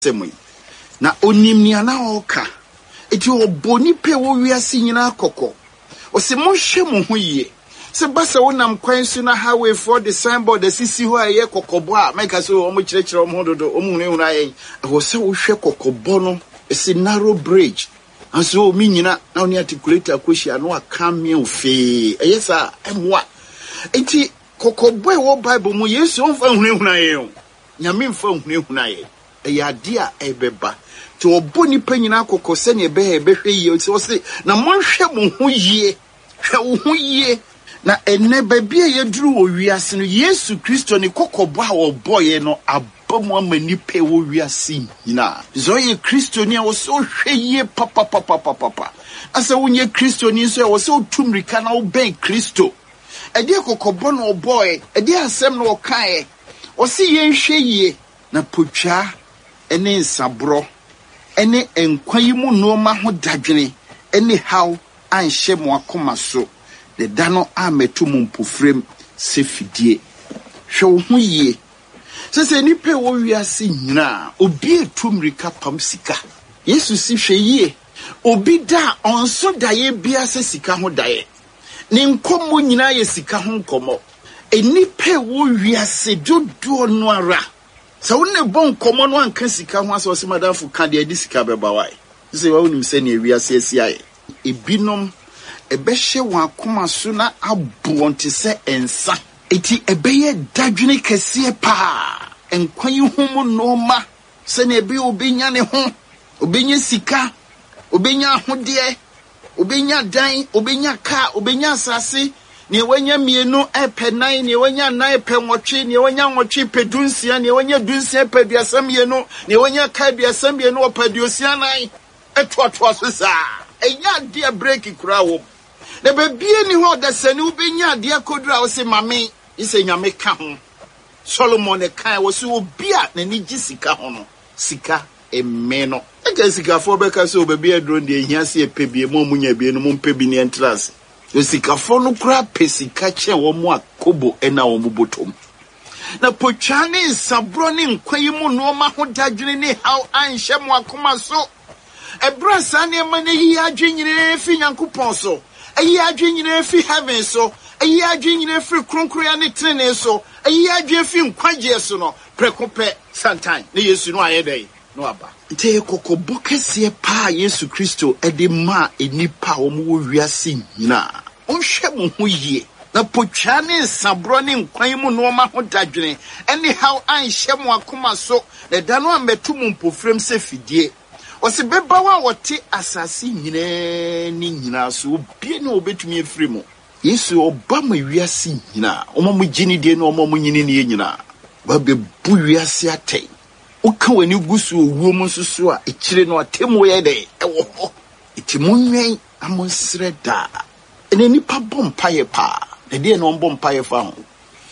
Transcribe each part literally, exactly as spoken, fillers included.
semui na onimnia na oka eti oboni pe wo wiase nyina kokko o se mo hwe mo ho yie se basa wonam kwan su na highway for the signboard the sisi ho aye kokobo a make so o mo kirekire o mo dodo o mu hunu aye o se wo hwe kokobo no esi narrow bridge aso mi nyina na oni articulator akohia no aka me ofe eye sa emwa eti kokobo e wo bible mu yesu on fa hunu hunu aye o nyame mfa hunu hunu aye eyadia ebeba to oboni panyina kokose ne ebe ebehwe yie so se na monhwe mo ho yie hwe wo ho yie na enne babia yeduru wo wiase no Yesu Kristo ne kokobo a oboye no abamu amani pe wo wiase nyina zo ye Kristo ni a wo so hwe yie papa papa papa asa wonye Kristo ni so wo so tumrika na wo ben Kristo ede kokobo no oboye ede asem no okae wo se ye hwe yie na potwa ene nsabro ene enkwayimu noma ho dadwene ene haw anhye mo akoma so de dano ametu mu mpofrem sefidie hwe ho yie sese ni pe wo wiase nyina obi etumrika pam sika Yesu si hwe yie obi da onso daye bia se sika ho daye ne nkomo nyina ye sika ho nkomo eni pe wo wiase dodo no ara sa wonne bon komo no anka sika ho aso se madamfo ka de adi sika beba wai se wa wonim se ne wiase asi aye ebinom ebehye wan akoma so na abonte se ensa eti ebeye dadwene kese pa enkwan yi ho no ma se ne ebe obenya ne ho obenya sika obenya ahode obenya dan obenya ka obenya asase ne wanya mienu epe nine ne wanya nine pe nwotwe ne wanya nwotwe pe dunsia ne wanya dunsia pe duasam yenu ne wanya ka duasam yenu opadiosia nine etoato so sa enya dia break kura wo ne bebie ni ho da sani ubenya dia kodura wo se mame ise nyame ka ho Solomon e kan wo se obi a na ni gisika ho no sika emme no ega sika fo be ka so bebie adro de ehia se epebie mo munya bie no mo mpebi ne entrance Yosikafo no kura pesika che wo mu akobo ena wo mu botom na potwane nsabro ne nkwayimu no ma ho dadwene ne haw anhye mo akoma so ebra sane ma ne yi adwenyine fi Nyankopon so ayi adwenyine fi heaven so ayi adwenyine fi kronkroya ne trene so ayi adwe fi nkwaje so no prekope santan ne Yesu no ayedai no aba te kokobo kese pa Yesu Kristo ede ma enipa wo mu wiase nyina onhwe mo ho yie na potwa ne nsabro ne nkwan mu no ma ho dadwene ene haw anhye mo akoma so na da no ametu mu mpofrem se fidie ose beba wa wote asase nyina ni nyina so obie ne obetumi efiri mo Yesu oba ma wiase nyina omo mo gini de no omo mo nyini ne nyina ba be bu wiase atei uka wani gusu owuo mu susu a ekire no atemu ye de ewo ho etimu nwen amonsre da ene nipa bompaye pa de de no bompaye fa ho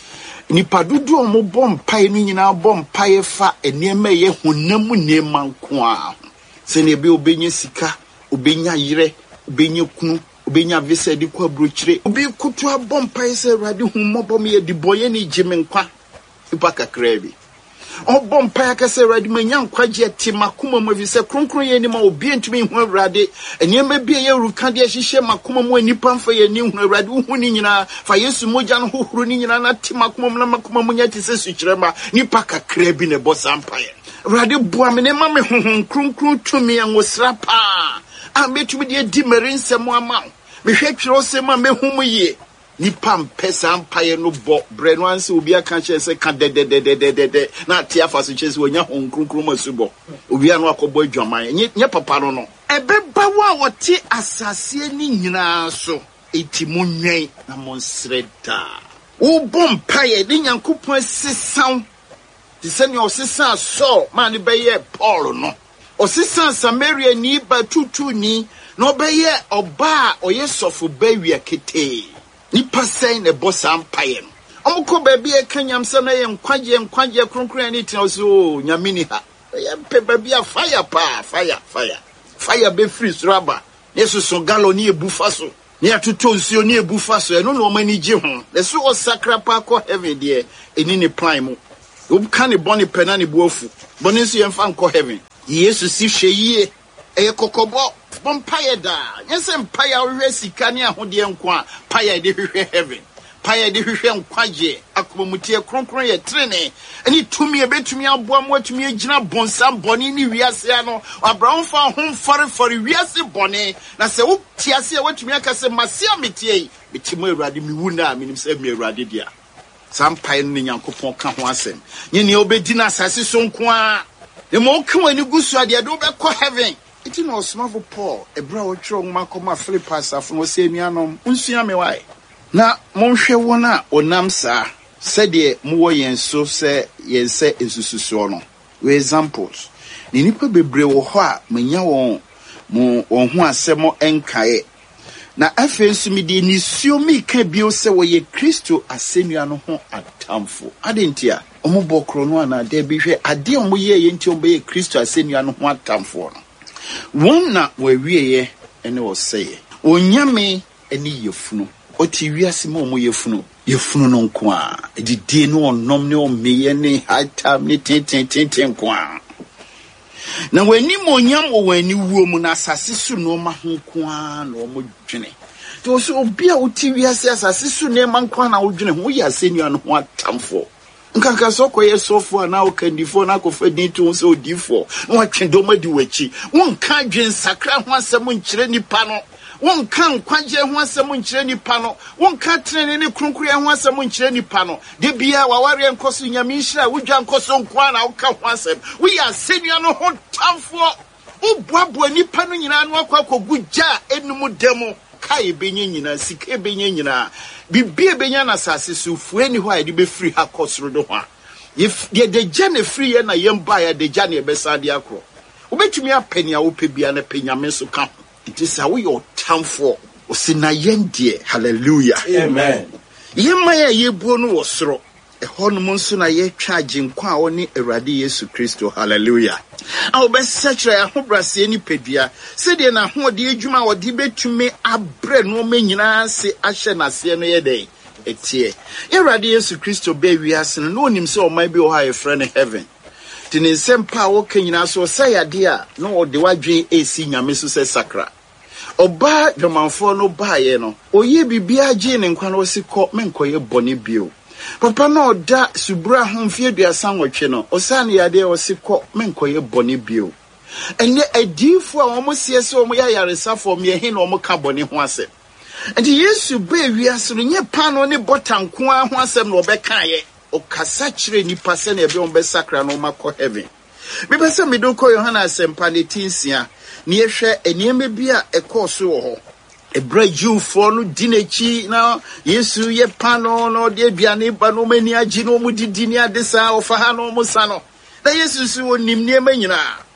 nipa dudu o mo bompaye no nyina bompaye fa enema ye honam nema nko a se ne be obenye sika obenya yire obenya kunu obenya visa di kwa brochire obi kutu abompaye se rade hummobom ye di boye ni jimenkwa ipa kakrabi Obon pa kase radi manya nkwaje timakuma mu vise kronkron ye ni ma obi ntumi hu awrade enema bi ye ruka de hihye makuma mu anipa mfa ye ni hu awrade hu ni nyina fa Yesu moja no hohoro ni nyina na timakuma mu na makuma mu nya ti se sukyerema nipa kakra bi ne bosa mpaye awrade bua me ne ma me honhon kronkron tumi anwosra pa a metumi de di merinsem ama me hwetwero se ma me hu mu ye nipa mpesa mpaye no bo bre no anse obi aka che se ka de de de de de de na tia fa so che se onya hon kronkron masubo obi anu akobo adwaman nye papa no no ebeba wa wote asase ni nyina so etimu nwen na monsreda wo bom mpaye de Nyankopon sesan ti se ne osesa so ma ne beye Paul no osesa Samaria ni ba tutu ni no beye oba oyesofo bawia kete nipa sen ne bosa mpaye no omko baabi e kanyamse na ye nkwaje nkwaje kronkron ni tin so nyamini ha ye pe baabi a fire pa fire fire fire be free rubber yesu so galo ni ebufa so ni atoto nsuo ni ebufa so eno no mani je ho le so o sakra pa ko heaven de eni ne plan mu Who can a bonny penani bofu? Bonisi and fan co heaven. Yes, to see she a cocobo, bompire da. Yes, and paya resi cania hodian qua, paya de heaven. Paya de Hushan Quaje, Aquamutia Croncroy, Trene, and he to me a bit to me, I'll bomb what to me, Gina Bonsam, Bonini, Riasiano, or Brown found home for for Riasi Bonnet. Now say, oh, Tiasia, what to me, I can say, Marcia Metier, Betimo Radimi Wuna, meaning save me Radidia. Some pioneering Uncle Pon Cahuasen. Yeni obedina Sasson Qua. The more come when you go so I do back heaven. It is no small for Paul, a broad strong Macoma Flippers of Mosemianum, Unsiame why. Na monhwe wona onamsa said ye mo yen so se yen se esususo no we examples ni nipa bebre wo ho a manya won mo won ho asemo enkae na afen su mi de ni suo mi ka bio se wo ye Kristo asenua no ho atamfo adentia omo bokro no ana de bi hwe ade omo ye ye nti omo ye Kristo asenua no ho atamfo no won na wa wieye ene wo seye onyame eni yefunu oti wiase mo mo yefunu yefunu no nko a edidie no onom ne omeye ne hatam ne tenten tenten nko a na wani mo nyam wo wani wuo mu na asase su no ma ho nko a na omo dwene to so obi a oti wiase asase su ne ma nko a na wo dwene ho ya asenu no ho atamfo nkanka so koye sofo na wo kandifo na ko fadi to so odifo na wa twendo ma di wachi won ka dwen sakra ho asem nkyere nipa no won kan kwanje ho asem nkyere nipa no won ka trene ne kronkuru ho asem nkyere nipa no de bia waware enkoso nyame nhira wudwa nkoso nkwa na wo ka ho asem we ya senua no ho tamfo ubuabu nipa no nyina no akwa kogugya enum demo kai benye nyina sike benye nyina bibie benya na sase sufu eni ho a de be free ha kosoro do ho if de de jane free na yemba ya de jane e be sade akro obetumi apani a wo pebia na penyame so ka it is how your time for osina yendie hallelujah amen yemma ya yebuo no wosoro e hono mo nso na ye twaje nkwa a woni Awurade Yesu Kristo hallelujah a obesachira ya hobrase ni pedua se de na ho de adwuma wode betumi abre no manyina se ahye nase no ye dey etie Awurade Yesu Kristo be wiase no onim se o mai bi o ha ye frɛ ne heaven tini sempa wo kanyina so sayade a no ode wadwen esi nyame so se sakra oba dwomanfo no baaye no oye bibia gye ne nkwa no sikɔ menkoye bɔne bio papa no da subura ho mfie duasa nwotwe no osane yade o sikɔ menkoye bɔne bio ene adifo a omo siese omo ya yaresafo me he na omo ka bɔne ho asem enti Yesu ba wiase no nye pa no ne botanko a ho asem no obɛkaye okasa kyerɛ nipa sɛ na ebe on be sakra no makɔ heaven bebe se medoko Yohana asempa ne tinsia ne yehwɛ enieme bi a ɛkɔso wɔ hɔ ebra Jewfo no dinechi na Yesu ye pano no de aduane ba no mani agi no mu didi ne adesa ofa ha no mu sa no na Yesu su wonim niema nyina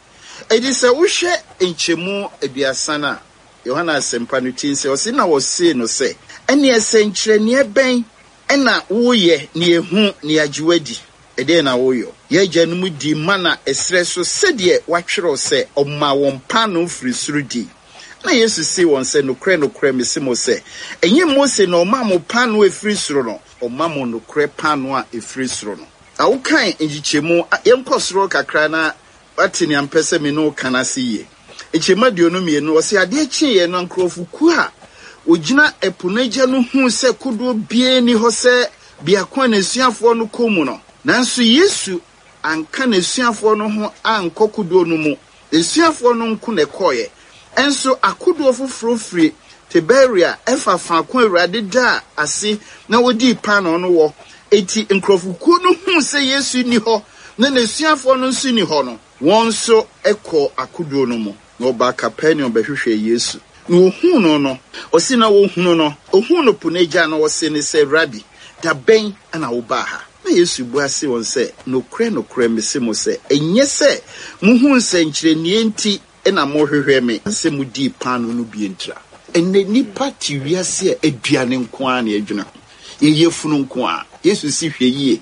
edi sɛ wohwɛ enchemu aduasa na Yohana asempa no tinsia o se na wo se no sɛ ene ɛsɛnkyerɛ ne ɛbɛn ena woyɛ ne ehu ne agiwadi ede na woyo ye gyanum di mana esre so sede watwero se omma won pa no firi suru di na Yesu si won se no kre no kre mesimo se enye Mose na omma mo pa no efiri suru no omma mo no kre pa no a efiri suru no awo kan enjichemu yenkosoro kakra na watini ampese me no kana siye enchema duonu me no se ade chi ye no nkrofo ku a ogina epunaja no hu se kudo bie ni ho se biakwa na suafo no komu no nanso Yesu anka na suafo no ho ankɔ kudo no mu suafo no nko ne koye enso akudo foforo firi Tiberia efa fa ko Awurade da ase na wodi pa no no wo eti nkrofuku no hu se Yesu ni ho na na suafo no nso ni ho no won so ekɔ akudo no mu na oba Capernaum behwehwe Yesu na ohun no no osi na wo hunu no ohun no puneja na wo se ne se Rabbi da ben ana wo ba ha na Yesu bu ase won se no kre no kre mese mo se enye se muhu nsenkyere nie nti ena mo hwehwe me se mu di pano no bi entra enne nipa ti wiase aduane nko a na adwuna ye yefunu nko a Yesu si hwe yie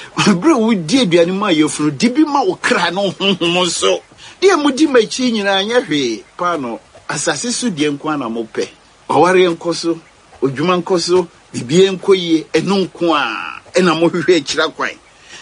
bro wo di aduane ma yefunu di bi ma wo kra no honhom so de mu di machi nyina anya hwe pano asase so die nko a na mo pe oware nkoso odwuma nkoso bibie nkoyie eno nko a ena mo hwehwe akira kwan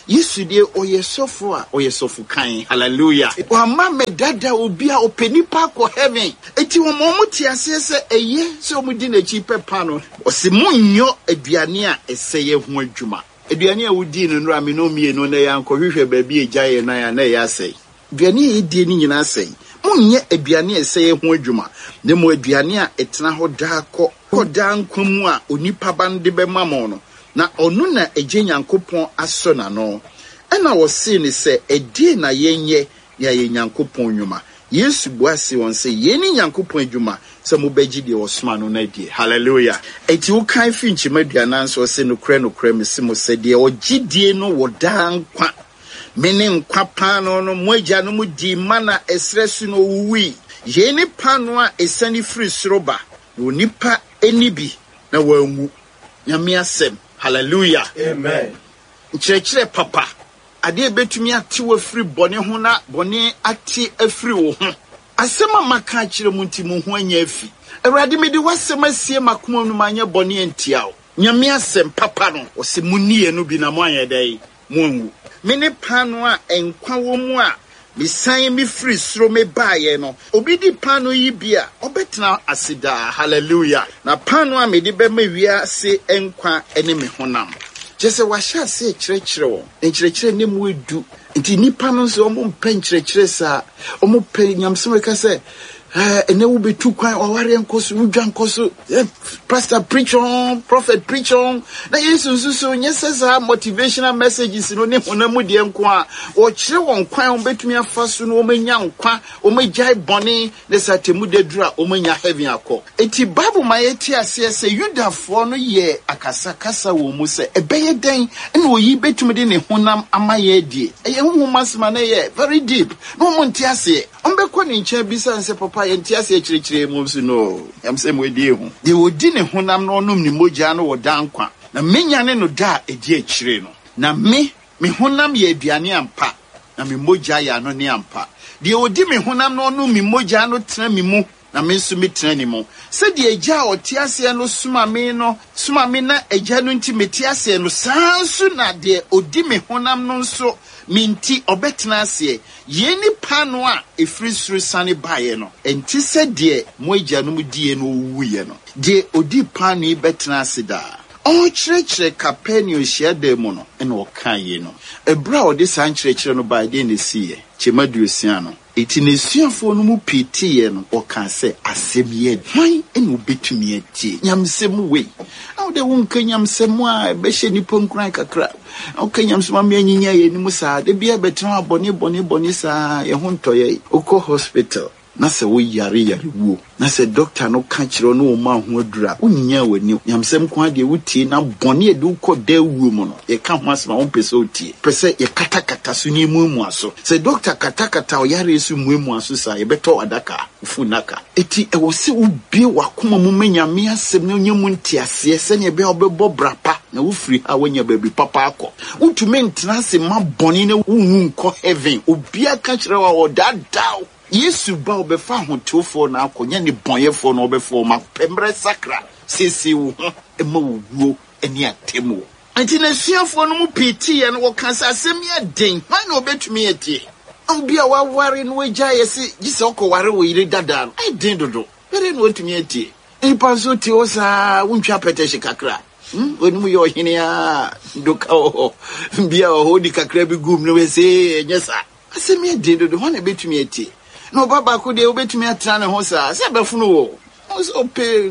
Yesu de oyesofo a oyesofo kan. Hallelujah. Wa ma me dada obi a openipa ko heaven. Eti wo mo muti ase se eye se omudi na chi pepa no. Ose munyo aduane a eseye ho adwuma. Aduane a wodi no nra me no mie no na ya nkɔhwehwɛ ba bi ejaye na ya na ya asɛe. Aduane a yedi ni nyina asɛe. Munye aduane a eseye ho adwuma. Ne mo aduane a etena ho daa kɔ kɔ daa nkwamu a onipa bande be mamo no. Na onu na eje Nyankopɔn aso na no. Ena wosi ni se edie na yenye ya ye Nyankopɔn nwuma. Yesu buasi won se yeni Nyankopɔn adwuma se mo beji de osoma no na die. Hallelujah. Eti wo kan fi nchimedua nanso se no kre no kre me se mo se de ogidie no woda nkwa. Mene nkwa pano no moja no mu di mana esresu no wuwi. Yeni pano a esani firi sroba. No nipa enibi na wanwu. Nyame asem. Hallelujah. Amen. Nkyerɛkyerɛ papa. Ade betumi ate wo free bone ho na bone ate afiri wo ho. Asema maka kyerɛ mu nti mu ho anya afi. Awurade me de wasem asie makoma no manya bone antia wo. Nyame asem papa no o se munie no bi na mo anya dai mo anwu. Me ne pano a enkwa wo mu a bisan mi free sro me baaye no. Obi di pano yi bia obetena asida. Hallelujah. Na pano a me de be ma wia se enkwa ene me honam. Jese washa se kyerɛkyerɛ wo. Nkyerɛkyerɛ ne mu edu. Nti nipa no so omo mpa nkyerɛkyerɛ sa. Omo pɛ nyamsem ka se eh ene wo betu kwan oware nkoso udwa nkoso pastor preach on prophet preach on na yesu so nyesesa motivational messages no ne honamu de nko a o kyerɛ won kwan o betumi afa so no o manya nkwa o magyai bone ne satemu de dura o manya heaven akọ. Eti bible ma yeti ase se yudafo no ye akasa kasa wo mu se ebeye den na oyi betumi de ne honam amaye die eye huhumasema na ye very deep no mo nti ase on be kɔ ne nkyɛn bisa nse papa yenti ase kyerɛkyerɛ mu so no yam se mo die hu de odi ne honam no onum ne mogya no woda nkwa na menya ne no da edi akyire no na me me honam ye aduane ampa na me mogya ya no ne ampa de odi me honam no onum me mogya no tena me mu na me nso me tena ne mu se de agya oti ase no suma me no suma me na agya no nti meti ase no sanso na de odi me honam no nso minti obetena ase yeni pano a efiri suru sane bae no enti se de mo agya no mu die no wuye no de odi pano yi betena ase da o kyerɛkyerɛ Capernaum hia da mu no ena o kan ye no ebra o de san kyerɛkyerɛ no bae de ne siye chemaduosia no eti ne suafo no mu pitiye no o kan se asebie hwan ena obetumi atie nyamsem we aw de won kan nyamsem a be hye ni ponkran kakra aw kan nyamsem am anyinya ye ni musa de bia betena abone bone bone sa ye ho ntoye okọ hospital na se wo yare yare wo na se doctor no ka kire no o ma ho adura unya wani nyamsem kwa de wutie na bone edu kɔ da wuo mu no ye ka ho asema wo pese otie pese ye kata kata so ni mu mu aso se doctor kata kata o yare su mu mu aso sa ye beto adaka fu naka eti e wo se ubie wakoma mu menyame asem na onyamu ntiase se ne be obebɔ brapa na wo free ha wanya baby papa akɔ utumi ntena se ma bone na wo nkɔ heaven obia ka kire wa o dadaw Yesu ba obefa hotofo na akonya ne bonyefo na obefo ma pembre sakra sisi wo ema wuo eni atemu anti na suafo no mu piti ye no wokansa asem ye den han na obetumi etie obi a waware no agya yesi gise okoware wo yire dada ai den dodo bere no otumi etie ipa so ti osa wuntwa peteshe kakra hm onimu ye ohene a doka o bia o hodi kakra bi gum no we se nyesa asem ye den dodo han na betumi etie no baba ko de obetumi atra ne ho sa se befunu wo so pe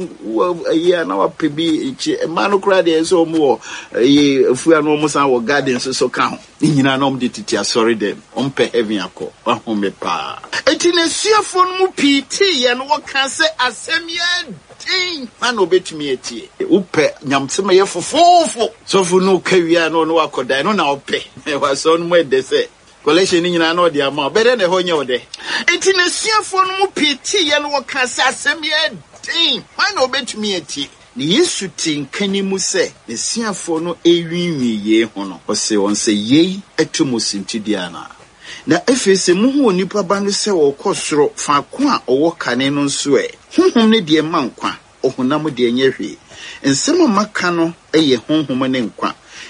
ya na wa pe bi echi e ma no kra de so mo ye afu anu mo san wo garden so so ka ho nyina na om de titi asori dem om pe heaven akọ wa ho me pa eti ne suafo no mu piti ye no wo kan se asem ye din man obetumi etie wo pe nyamsem ye fofofo so fu no kawia no no akoda no na ope wa so no mo de se collection ni nyina na odi ama bere na ho nye ode enti na suafo no mu piti ye no wo kan se asem ye din man obetumi etie ni Yesu tinkani mu se ne suafo no ewinwi ye ho no o se won se ye etomosintidia na na efese mu ho nipa ba no se wo kosoro fa ko a owo kane no nso e honhom ne de mankwa ohunam de nyehwe nsem maka no eye honhom ne nkwa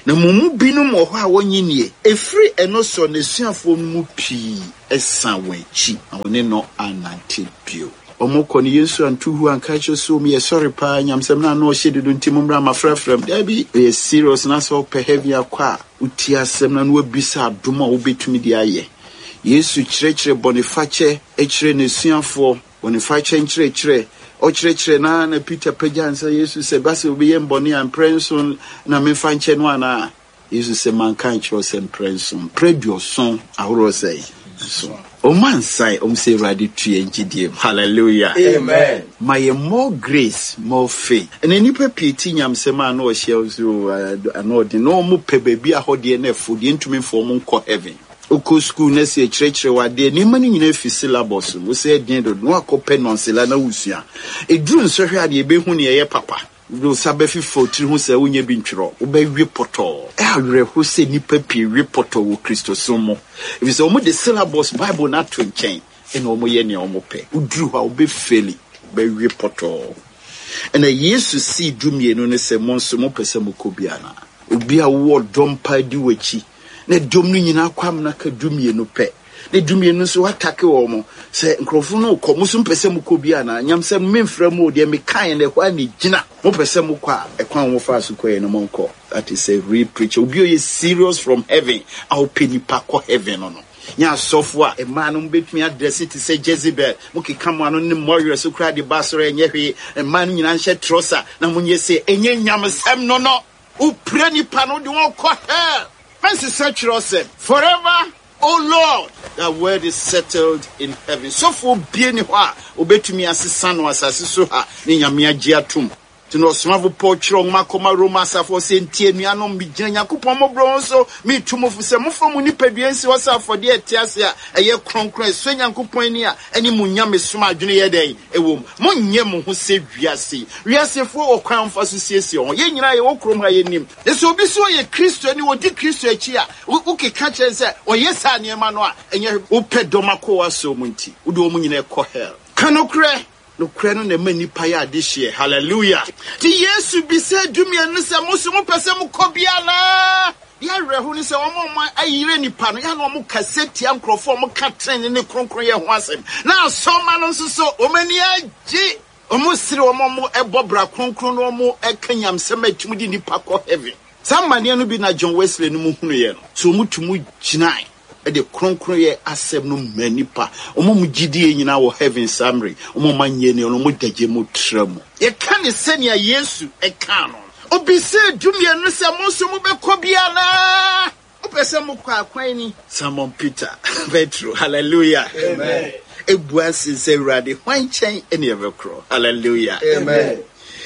na mumu binum wɔ hɔ a wɔnyinie efiri ɛno so ne suafo mu pii ɛsa wɔakyi na wɔne no anante bio omo kɔ ne Yesu antuhu anka kyerɛ so me sorry pa nyamsɛm na na ɔhyɛ dedo nti mumra mafrafram da bi e serious na so pɛ heavy akwa uti asɛm na no abisa adom a wobɛtumi de ayɛ Yesu kyerɛkyerɛ boniface ɛkyerɛ ne suafo boniface nkyerɛkyerɛ ɔkyerɛkyerɛ na na Peter pagyansa Yesu sɛ basa obɛyɛ mbɔne amprenso na memfa nkyɛ no ana Yesu sɛ manka nkyerɛ sɛ mprenso preduoson ahoro sɛ so Omansai om say ready to engineer. Hallelujah. Amen. My more grace, more faith. And any peti nyam sema no shells you ano de no mo pe baby a hodi na food into me for mon ko heaven. Oko school na se church wa de ni mani nyina fi syllabus. We say den do no akopɛ nonsela na usua. Edru nso hwe ade be hu ne ye papa. Do sabefi forty hu se wonye bi ntwero wo ba wi poto e awre ho se nipa pi wi poto wo Kristo so mo if so mo the syllabus Bible na to nchen e na omo ye ne omo pe udru ha wo be feli ba wi poto e na Yesu si dumie no ne se mo nso mo pese mo kobia na obi a wo dom pa di wachi na dom no nyina kwam na ka dumie no pe ne dumie no so atake wo mo se nkrofo no ko mo so pese mo kobia na nyamsem memfra mo de me kan ne kwa ne gina mo pese mo kwa e kwan mo fa so koye no mo nko that is a real preacher obi o is serious from heaven au penipa ko heaven no nya sofo a e ma no betumi address it say Jezebel mo ke kam ano ne warrior so kra de basoro enye hwe e ma no nyina nhye trosa na mo nye se enye nyamsem no no u pre nipa no de won ko hell fancy search yourself forever. Oh Lord, that word is settled in heaven. So for being wa obetumi asesa no asase so ha ne nyame agye atom. Tino smavo pochro makoma Roma safo se ntie nuano mbigyina Yakobon mobro so me tumofo se mofo mu nipaduansi wasafo de etiase a eye kronkron so Yakobon ni a eni munyame soma adwene ye den ewom monye mo ho se wiase wiase fo okwan fa so siesie ho ye nyina ye wokrom ha ye nim eso obi so ye Kristo ni wodi Kristo achi a ukeka kire se oye sa ne ma no a enye opedoma wa so munti wode o munyina ekɔ hell kanokre no kre no na mani pa ya de hye hallelujah ti Yesu bi se dumie no se mo so mo pese mo kobia na ya rehu ni se wo mo ayire nipa no ya no mo kaseti ankrofo mo ka tren ne kronkron ye ho asem na asoma no nso so o mani agi o mo sire o mo ebobra kronkron no mo ekanyam se matum di nipa ko heaven samane no bi na John Wesley no mo hunu ye no so mo tumu ginai e de kronkron ye asem no manipa omo mu gidie nyina wo heaven summary omo manye ne no mo dagye mo tramu ye ka ne senia Yesu e ka no obi se dumie no se mo so mo be kobia na opese mo kwa kwan ni Simon Peter Petro hallelujah amen ebuasi se rade hwan chen ene evekro hallelujah amen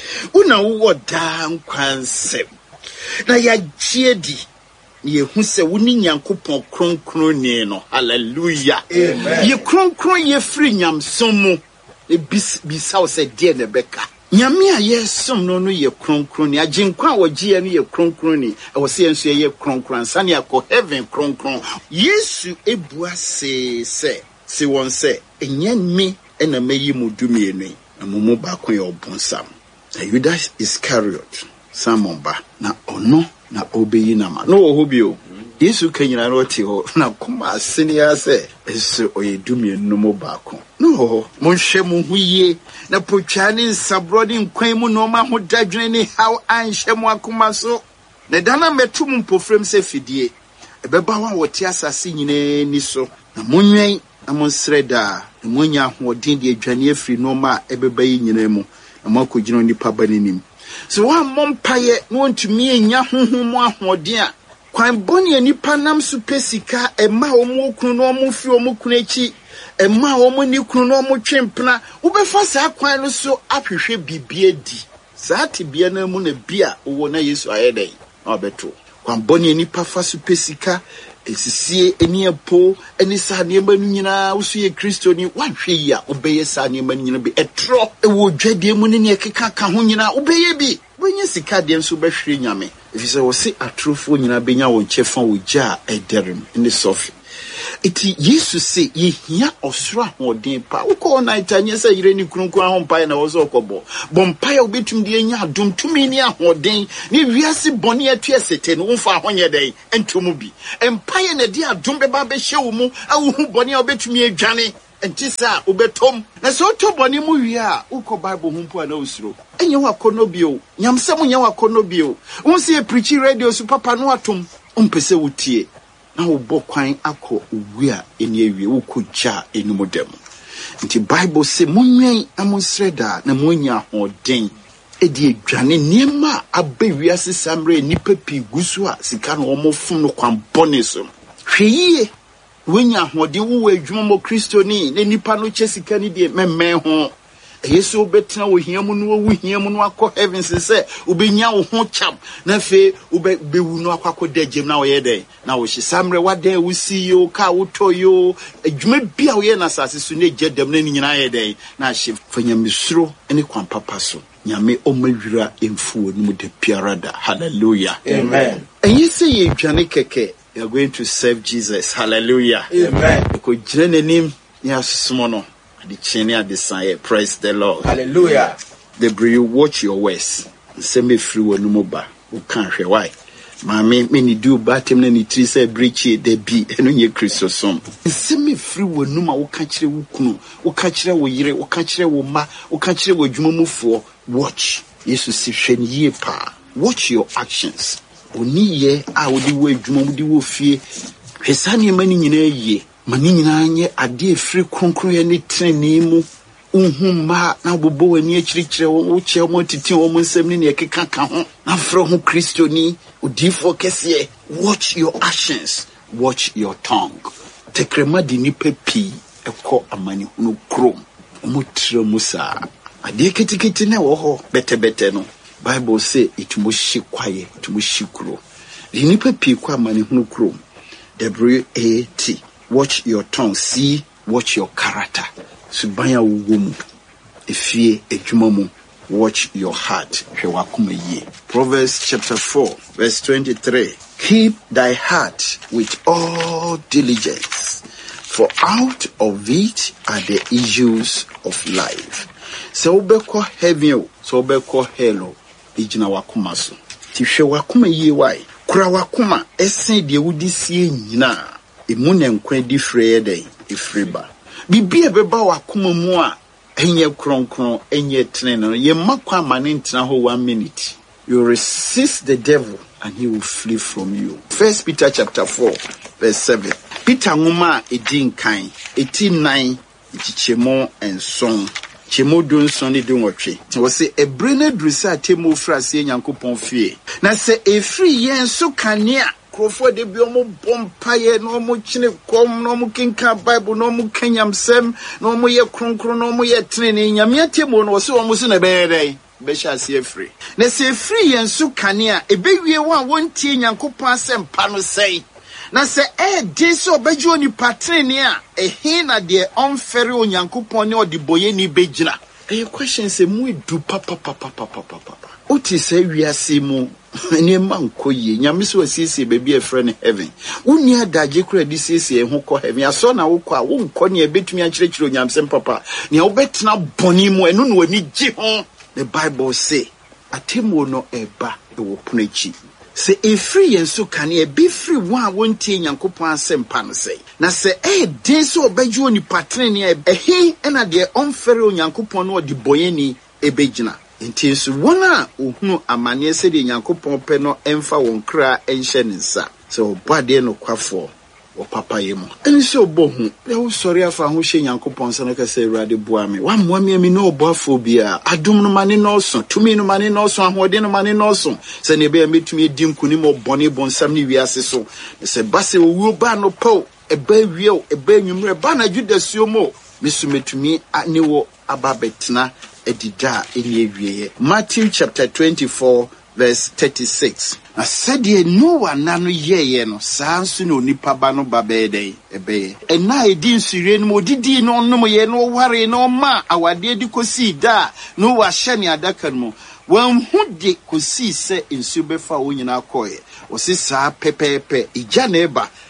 una wo da nkwansem na ya giedi ye hu se woni Nyankopon kronkron ni no hallelujah amen ye kronkron ye free nyamsom mu e bisa se de ne beka nyame a ye som no no ye kronkron ni aginkwa wogie no ye kronkron ni e wo se enso ye kronkron sane akọ heaven kronkron Yesu ebua se se se won se enye me na mayi mu dumie no na mumu ba ko ye obonsam Judas Iscariot Simon ba na ono na obeyi na ma no ho bio Yesu kanyina no ti ho na kuma asene ya se eso oyedumie no mo baako no mo hwe mo huye na potwa ne nsabrodi nkwan mu no ma ho dadwene ne how anhwe mo akoma so na dana metum mpofrem se fidie ebeba wa wote asase nyina ni so na monwen na monsreda na monya hodin de adwane afiri no ma ebeba yi nyina mu na makogino nipa banenim so wa mompaye no ntumi enya honhom ahoden a kwan boni nipa nam so pesika ema omo kunu no omo fi omo kunu echi ema omo ni kunu no omo twempena wo be fa sa kwan no so ahwehwe bibie di saa tibia na mu na bia wo na Yesu ayedai obeto kwan boni nipa fa so pesika esisie eni epo eni sa ne ma nyina wo so ye Kristo ni wanhwe yi a obeye sa ne ma nyina bi etro e wo dwade mu ne ne keka ka ho nyina obeye bi wenye sika de nso behwere nyame if you say wo se atrofo nyina benya won chefa wo gya ederem in the sofi Iti Yesu se ye hia osra hoden pa. Uko na itanye se yire ni krunku ahompa na wozo okobo. Bompa ya obetum de nya adom tumi ni ahoden ni wiase boni atu esete no mfa ahonye den entomu bi. Empa ye na di adom beba be hye wo mu awu boni obetumi adwane. Entisa ubetom na so to boni mu wi a uko Bible hu mpo na usuro enye wakono bio nyamsem nya wakono bio unsi e preach radio su papa no atom umpese wutie na wo bokwan akọ owi a eni awie ukogya enumodam nti Bible se munwen amonsreda na monya hoden edi adwane niema abawi ase samre nipa pi gusu a sika no omofum no kwan bone so hweyie wenya hodi wo adwuma mo kristoni ne nipa no chesika ni de memme ho yesu obetena wo hiamu no wo hiamu no akọ heaven se obenya wo ho cham na fe obewu no akọ dagem na wo ye den na wo hye samre wade wo si yo ka wo toyo adwuma bia wo ye na sase so ne jedam na nyina ye den na hye fanya misuro ene kwan papa so nyame omawira emfuo no mu de piarada. Hallelujah, amen. And you say ye dwane keke, you are going to serve Jesus. Hallelujah, amen. Ko jene nim ya sumono the chene at the sign. Praise the Lord. Hallelujah. The you watch your words. Say me free wo no ba. Wo kan hwe why? Ma me me ni do batem na ni tri say breach de bi eno nye Christosom. Say me free wo no ma wo ka kire wo kunu, wo ka kire wo yire, wo ka kire wo ma, wo ka kire wo adwumamufo. Watch. Jesus si hwe ni ye pa. Watch your actions. Oni ye a wo di wo adwuma wo di wo fie. Hwesa ne mani nyina ye. Mani nyina nye ade efiri kronkron ye ne trene mu. Unhumma na bobo wani akirikire wo che wo titi wo nsem ne ne keka ka ho na fro ho kristoni odifo kese. Watch your actions, watch your tongue. Tekrema di nipa pi ekọ amani hunu krom omutre musa ade ketiketi na wo ho bete bete no Bible say it mo shi kwaye it mo shi kuro di nipa pi kwa amani hunu krom. W A T. Watch your tongue. C. Watch your character. Subaya wumu efie edwumamu. Watch your heart. Proverbs chapter four verse twenty-three. Keep thy heart with all diligence, for out of it are the issues of life. So obeko heaven, so obeko hello. Ijina wakuma so. Tifhe wakuma ye wai. Kura wakuma esen de wudi sie nyina. Emune nkwa di freye den ifriba. Bibia beba wakuma mu a enye kronkron enye tene no ye makwa mane ntena ho one minute. You resist the devil and he will flee from you. First Peter chapter four verse seven. Peter ngoma edin kan eti nine ichichemo enson chemo don son ni don wotwe. Ti wo se ebrene drusa temo frase Nyankopon fie. Na se efri yen so kanea krofo de bi omo bompaye no omo chine kom no omo kinka Bible no omo kanyamsem no omo ye kronkron no omo ye trene nyame atemo no se omo se na beere be sha se efri. Na se efri yen so kanea ebewie wa wontie Nyankopon asem pa no sei. Na se e de so obejo ni patrene a ehin na de onfere Onyankopon ne odiboye ni begina. E question se mu edu papa papa papa papa. Oti se wiase mu ene mankoye nyame so asiesie baby e friend heaven. Uni adaje kura di siesie ho ko heaven. Aso na wo ko a wo nko ne ebetumi akyerechire Onyamsem papa. Ne obetena boni mu enu no wani gi ho. The Bible say atemo no eba e wo punachi. Se efri yen so kan e be free one wontie Nyankopon asem pa no sei. Na se e den so obeju oni patrene e ehi na de onfere Onyankopon no odi boyeni ebegina. Nti so wona ohunu amane se de Nyankopon pe no emfa won kra enhye nsa. So bade no kwafo o papa yemo. Eni so bohu le wo sori afa ho hye Nyankopon se no ka se Urade boa me. Wa moa me mi no oboafo bia adom no mane no so, tumi no mane no so, ahode no mane no so. Se ne be metumi edi nkuni mo bone bonsam ni wiase so. Se base owu ba no po eba wieo eba nwumre ba na Judasuo mo. Misu metumi ani wo ababetena edida eni ewieye. Matthew chapter twenty-four verse thirty-six. Na said Noah nano ye no sansu no nipa ba no babede ebe e na edi nsure no modidi no no ye no ware no ma awade di kosi da no wa hye ne adaka no wan hude kosi se nsu befa wo nyina koye o se sa pepepe ija na eba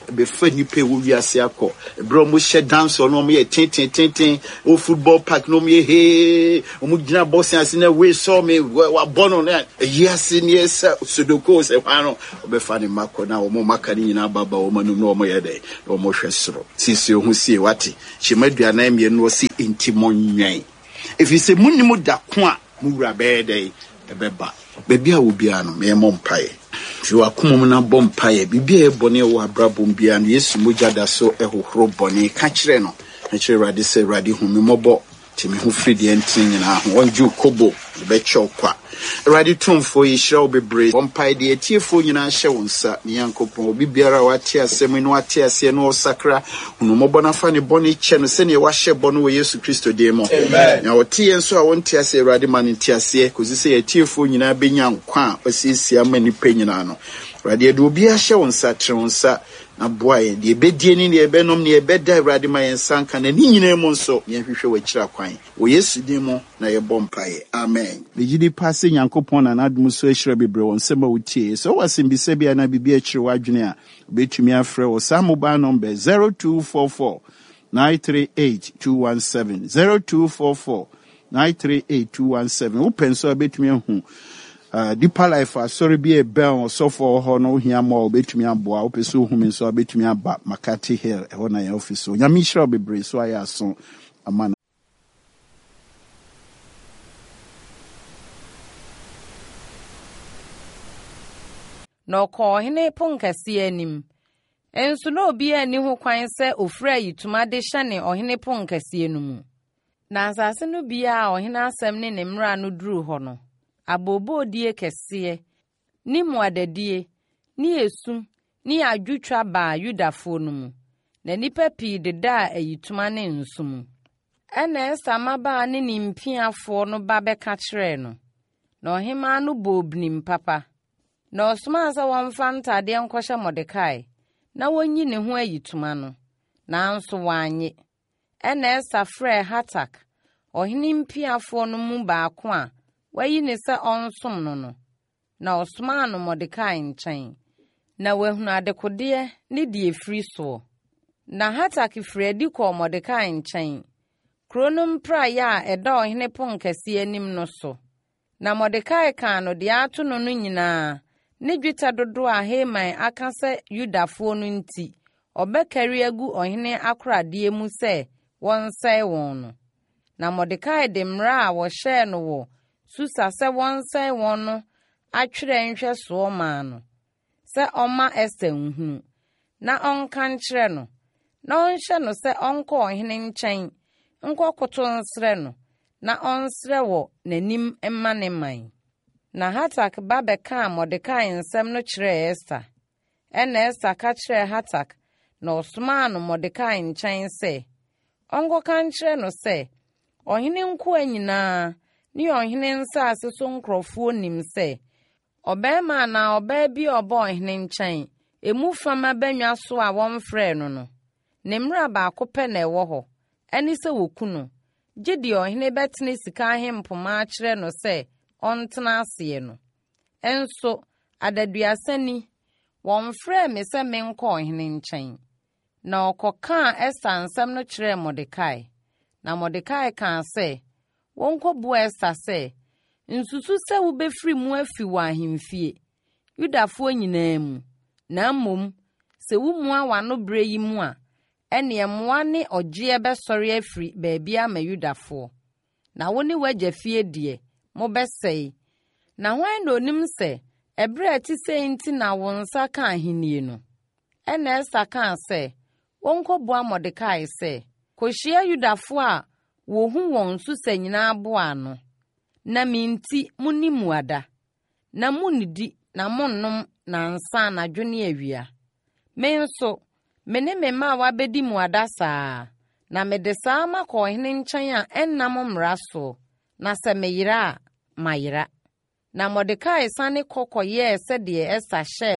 be fa nipa wo wiase akọ bro mo hye dance no mo ye tin tin tin tin o football park no mo ye he o mo gina boss ase na we saw me wa bono na yes yes sudoko se kwano be fa ni makọ na o mo maka ni nyina baba o manu no mo ye dey o mo hwesoro sisi o hu sie wati chimaduana me no si intimonwan if you say munimu da ko a mu wura be dey ebeba bebi a obia no me mo mpae fi akomom na bompae bibia e bone wo abrabom bia no Yesu mogya da so ehohoro bone ka kire no na kire rade se rade hu me mobo ti me hu fridi entin nyina ho onju kobo be chokwa rade tumfo yi hira bebre bompae de etiefo nyina hye wonsa ne yankopon obi biara wate asem no wate ase no sakra hunu mobo na fa ne bone che no se ne wa hye bone wo Yesu Kristo de mo amen na otie enso a wonte ase rade man nte ase kozi se etiefo nyina benya nkwa osisi amani pe nyina no rade de obi ahye wonsa tre wonsa na boaye de bedie ni ne ebenom ne ebeda rade man sanka na ni nyina mu nso ye hwehwe wachira kwan wo Yesu de mo na ye bompae amen le gidi passe yankopon na nadum so ehira bebre won sema wutie so wasim bi se bia na bibia ehire wadwene a betumi afre wo sa mobile number zero two four four nine three eight two one seven zero two four four nine three eight two one seven wo penso betumi ahu Uh, Deeper Life uh, sorry be a bell so for ho no hia more betumi aboa wo peso hu me so betumi aba Makati Hill e ho na your office so nyami hira bebre so aya so amana no ko hene ponkase anim enso no obi ani ho kwan se ofura yituma de hyane ohene ponkase no mu na asase no bia ohene asem ne ne mra no duru ho no abobo die kese ni muadadie ni esu ni adwutwa ba Yudafo no mu na nipa pii de da ayituma ne nsum ena esamaba ne nimpiafo no ba beka kire no na ohema no bobnim papa na osuma asa wonfa ntade enkohye Mordekai na wonyi ne ho ayituma no na anso wanye ena esafre Hatak ohene mpiafo no mu baako a wayi ne se onsom no no na osuma no Mordekai nchen na wahunu adekode ne die free so na Hatak fredi ko Mordekai nchen kronum praya eda ohene ponkase anim no so na Mordekai kan no de ato no no nyina ne dweta dodo a Haman aka se Yudafo no nti obekari agu ohene akorade mu se wonsai won no na Mordekai de mra a wo hye no wo Susa se wonsai won no atwere nhwe so ma no se oma Esta nhunu na onka nkyere no na onhye no se onko ohene nchen nkokoto nsre no na onsre wo nanim emma ne man na Hatak babeka Mordekai nsem no kyere Esta ena Esta ka kyere Hatak na osuma no Mordekai nchen se onko ka nkyere no se ohene nko anyina ni ohene nsa aseso nkrofo nim se obema na oba bi obo ohene nchen emu fama banwa so a wonfrɛ no no ne mra ba akopɛ na ɛwɔ hɔ ɛne sɛ wokuno gidi ohene betene sika ahempoma akyerɛ no sɛ ontena ase no enso adaduasani wonfrɛ me sɛ menkɔ ohene nchen na okoka Esta nsɛm no kyerɛ Mordekai na Mordekai kan sɛ wonko bu Esta sɛ nsusu sɛ wo befri mu afi wa ahemfie Yudafo nyinaa mu na mmom sɛ wo mu awano bre yi mu a ene moa ne ogye besɔre afri baabia ma Yudafo na wo ne wagya fie de mo besɛe na hwan na onim sɛ ebre ati sɛ nti na wo nsa ka ahenie no ene Esta kan sɛ wonko bua Mordekai sɛ kohia Yudafo a wo hu won su sɛ nyina aboa no na minti muni muada na munidi na monnom na nsa na dwene awia me nso me ne me ma wa bedi muada saa na me de saa makɔ ohene nkyɛn a ennam mmra so na sɛ me yira a mayira na Mordekai sane kɔkɔyɛ sɛ de Esta hyɛ